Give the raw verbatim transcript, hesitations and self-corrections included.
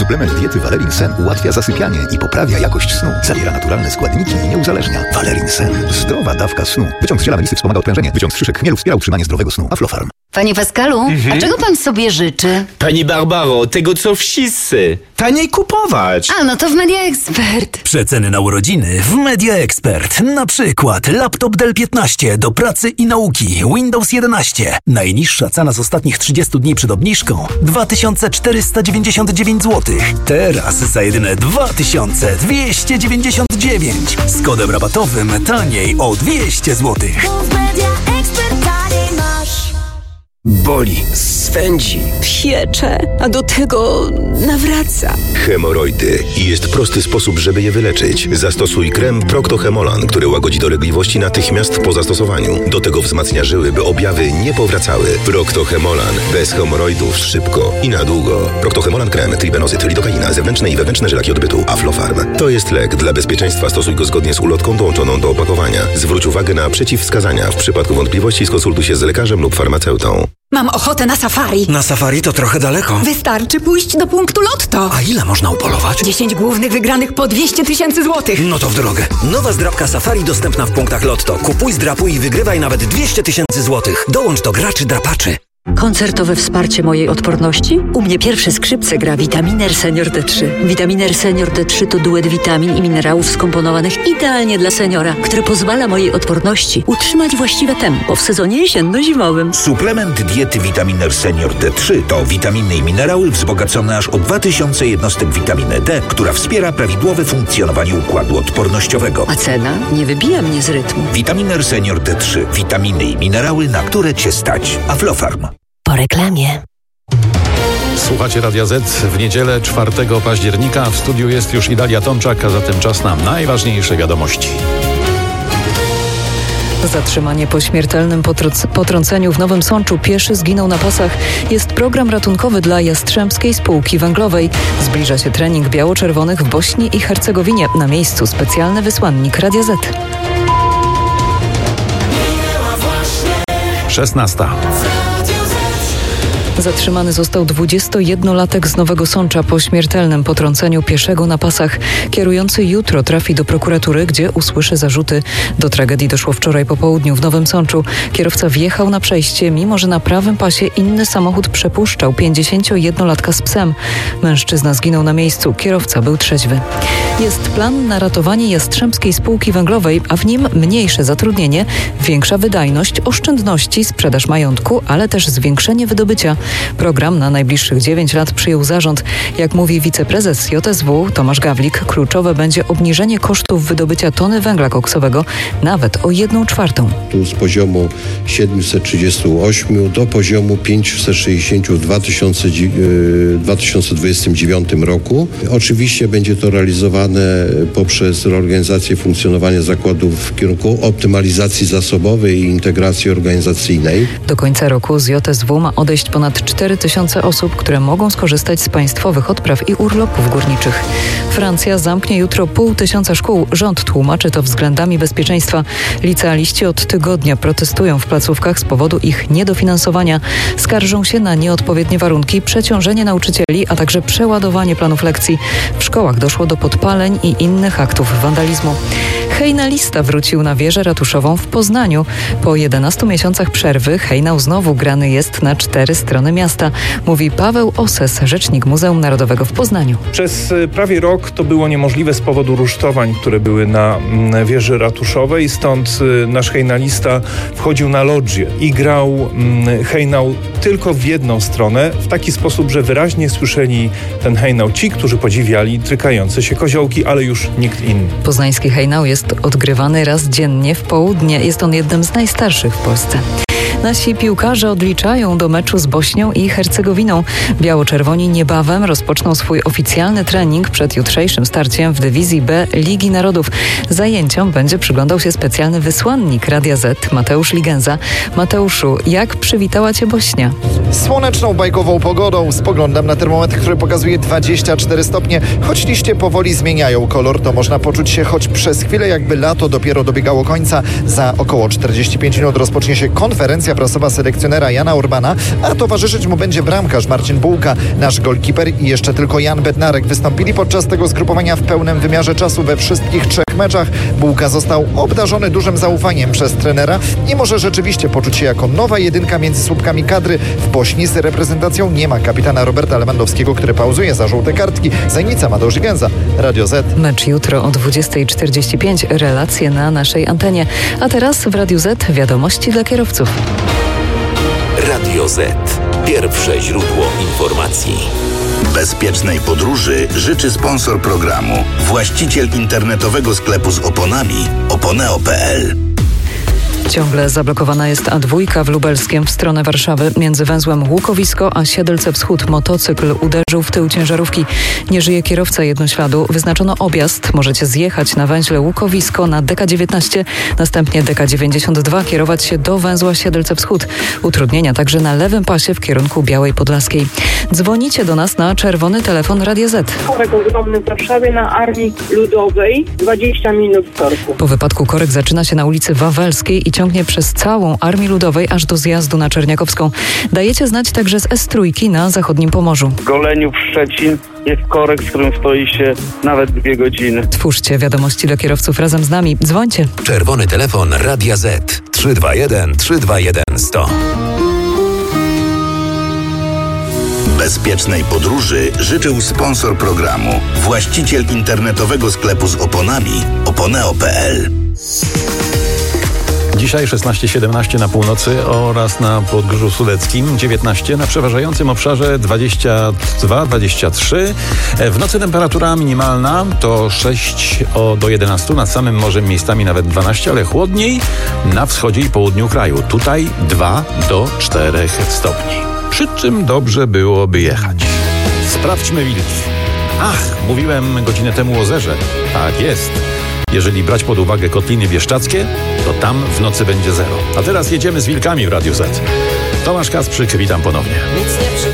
Suplement diety Valerin Sen ułatwia zasypianie i poprawia jakość snu. Zawiera naturalne składniki i nie uzależnia. Valerin Sen. Zdrowa dawka snu. Wyciąg z ziela melisy wspomaga odprężenie. Wyciąg z szyszek chmielu wspiera utrzymanie zdrowego snu. Aflofarm. Panie Pascalu, mhm. a czego pan sobie życzy? Pani Barbaro, tego co wszyscy. Taniej kupować. A, no to w Media Expert. Przeceny na urodziny w Media Expert. Na przykład laptop Dell piętnaście do pracy i nauki. Windows jedenaście. Najniższa cena z ostatnich trzydziestu dni przed obniżką dwa tysiące czterysta dziewięćdziesiąt dziewięć złotych. Teraz za jedyne dwa tysiące dwieście dziewięćdziesiąt dziewięć. Z kodem rabatowym taniej o dwieście złotych. Boli, swędzi, piecze, a do tego nawraca. Hemoroidy. I jest prosty sposób, żeby je wyleczyć. Zastosuj krem Procto-Hemolan, który łagodzi dolegliwości natychmiast po zastosowaniu. Do tego wzmacnia żyły, by objawy nie powracały. Procto-Hemolan. Bez hemoroidów szybko i na długo. Procto-Hemolan krem, tribenozyt, lidokaina, zewnętrzne i wewnętrzne żylaki odbytu. Aflofarm. To jest lek. Dla bezpieczeństwa stosuj go zgodnie z ulotką dołączoną do opakowania. Zwróć uwagę na przeciwwskazania. W przypadku wątpliwości skonsultuj się z lekarzem lub farmaceutą. Mam ochotę na safari. Na safari to trochę daleko. Wystarczy pójść do punktu Lotto. A ile można upolować? dziesięć głównych wygranych po dwieście tysięcy złotych. No to w drogę. Nowa zdrabka safari dostępna w punktach Lotto. Kupuj, zdrapuj i wygrywaj nawet dwieście tysięcy złotych. Dołącz do graczy drapaczy. Koncertowe wsparcie mojej odporności? U mnie pierwsze skrzypce gra Vitaminer Senior D trzy. Vitaminer Senior D trzy to duet witamin i minerałów skomponowanych idealnie dla seniora, który pozwala mojej odporności utrzymać właściwe tempo w sezonie jesienno-zimowym. Suplement diety Vitaminer Senior D trzy to witaminy i minerały wzbogacone aż o dwa tysiące jednostek witaminy D, która wspiera prawidłowe funkcjonowanie układu odpornościowego. A cena nie wybija mnie z rytmu. Vitaminer Senior D trzy. Witaminy i minerały, na które Cię stać. Aflofarm. Po reklamie. Słuchacie Radia Z w niedzielę czwartego października. W studiu jest już Idalia Tomczak, a zatem czas na najważniejsze wiadomości. Zatrzymanie po śmiertelnym potr- potrąceniu w Nowym Sączu. Pieszy zginął na pasach. Jest program ratunkowy dla Jastrzębskiej Spółki Węglowej. Zbliża się trening biało-czerwonych w Bośni i Hercegowinie. Na miejscu specjalny wysłannik Radia Z. szesnasta. Zatrzymany został dwudziestojednolatek z Nowego Sącza po śmiertelnym potrąceniu pieszego na pasach. Kierujący jutro trafi do prokuratury, gdzie usłyszy zarzuty. Do tragedii doszło wczoraj po południu w Nowym Sączu. Kierowca wjechał na przejście, mimo że na prawym pasie inny samochód przepuszczał pięćdziesięciojednolatka z psem. Mężczyzna zginął na miejscu, kierowca był trzeźwy. Jest plan na ratowanie Jastrzębskiej Spółki Węglowej, a w nim mniejsze zatrudnienie, większa wydajność, oszczędności, sprzedaż majątku, ale też zwiększenie wydobycia. Program na najbliższych dziewięć lat przyjął zarząd. Jak mówi wiceprezes J S W Tomasz Gawlik, kluczowe będzie obniżenie kosztów wydobycia tony węgla koksowego nawet o jedną czwartą. Tu z poziomu siedemset trzydzieści osiem do poziomu pięćset sześćdziesiąt w dwa tysiące dwudziestym dziewiątym roku. Oczywiście będzie to realizowane poprzez reorganizację funkcjonowania zakładów w kierunku optymalizacji zasobowej i integracji organizacyjnej. Do końca roku z J S W ma odejść ponad cztery tysiące osób, które mogą skorzystać z państwowych odpraw i urlopów górniczych. Francja zamknie jutro pół tysiąca szkół. Rząd tłumaczy to względami bezpieczeństwa. Licealiści od tygodnia protestują w placówkach z powodu ich niedofinansowania. Skarżą się na nieodpowiednie warunki, przeciążenie nauczycieli, a także przeładowanie planów lekcji. W szkołach doszło do podpaleń i innych aktów wandalizmu. Hejnalista wrócił na wieżę ratuszową w Poznaniu. Po jedenastu miesiącach przerwy hejnał znowu grany jest na cztery strony miasta, mówi Paweł Oses, rzecznik Muzeum Narodowego w Poznaniu. Przez prawie rok to było niemożliwe z powodu rusztowań, które były na wieży ratuszowej, stąd nasz hejnalista wchodził na lodżię i grał hejnał tylko w jedną stronę, w taki sposób, że wyraźnie słyszeli ten hejnał ci, którzy podziwiali trykające się koziołki, ale już nikt inny. Poznański hejnał jest odgrywany raz dziennie w południe. Jest on jednym z najstarszych w Polsce. Nasi piłkarze odliczają do meczu z Bośnią i Hercegowiną. Biało-czerwoni niebawem rozpoczną swój oficjalny trening przed jutrzejszym starciem w dywizji B Ligi Narodów. Zajęciom będzie przyglądał się specjalny wysłannik Radia Z, Mateusz Ligenza. Mateuszu, jak przywitała Cię Bośnia? Słoneczną, bajkową pogodą, z poglądem na termometr, który pokazuje dwadzieścia cztery stopnie. Choć liście powoli zmieniają kolor, to można poczuć się choć przez chwilę, jakby lato dopiero dobiegało końca. Za około czterdzieści pięć minut rozpocznie się konferencja konferencja prasowa selekcjonera Jana Urbana, a towarzyszyć mu będzie bramkarz Marcin Bułka. Nasz golkiper i jeszcze tylko Jan Bednarek wystąpili podczas tego zgrupowania w pełnym wymiarze czasu we wszystkich trzech meczach. Bułka został obdarzony dużym zaufaniem przez trenera i może rzeczywiście poczuć się jako nowa jedynka między słupkami kadry. W Bośni z reprezentacją nie ma kapitana Roberta Lewandowskiego, który pauzuje za żółte kartki. Zajnica Mateusz Gęza, Radio Z. Mecz jutro o dwudziesta czterdzieści pięć. Relacje na naszej antenie. A teraz w Radiu Z wiadomości dla kierowców. Radio Z. Pierwsze źródło informacji. Bezpiecznej podróży życzy sponsor programu, właściciel internetowego sklepu z oponami oponeo kropka pe el. Ciągle zablokowana jest A dwa w Lubelskiem w stronę Warszawy. Między węzłem Łukowisko a Siedlce Wschód motocykl uderzył w tył ciężarówki. Nie żyje kierowca jednośladu. Wyznaczono objazd. Możecie zjechać na węźle Łukowisko na D K dziewiętnaście, następnie D K dziewięćdziesiąt dwa kierować się do węzła Siedlce Wschód. Utrudnienia także na lewym pasie w kierunku Białej Podlaskiej. Dzwonicie do nas na czerwony telefon Radia Z. Korek ogromny w Warszawie na Armii Ludowej, dwadzieścia minut torku. Po wypadku korek zaczyna się na ulicy Wawelskiej i ciągnie przez całą Armii Ludowej aż do zjazdu na Czerniakowską. Dajecie znać także z S trzy na zachodnim Pomorzu. W Goleniu, Szczecin jest korek, z którym stoi się nawet dwie godziny. Twórzcie wiadomości dla kierowców razem z nami. Dzwońcie. Czerwony telefon Radia Z. trzy dwa jeden trzy dwa jeden sto. Bezpiecznej podróży życzył sponsor programu, właściciel internetowego sklepu z oponami oponeo kropka pe el. Dzisiaj szesnaście siedemnaście na północy oraz na Podgórzu Sudeckim, dziewiętnaście na przeważającym obszarze, dwadzieścia dwa dwadzieścia trzy. W nocy temperatura minimalna to sześć do jedenastu, nad samym morzem miejscami nawet dwanaście, ale chłodniej na wschodzie i południu kraju. Tutaj dwa do czterech stopni. Przy czym dobrze byłoby jechać. Sprawdźmy wilki. Ach, mówiłem godzinę temu o zerze. Tak jest. Jeżeli brać pod uwagę Kotliny Bieszczackie, to tam w nocy będzie zero. A teraz jedziemy z wilkami w Radiu Z. Tomasz Kasprzyk, witam ponownie. Nic nie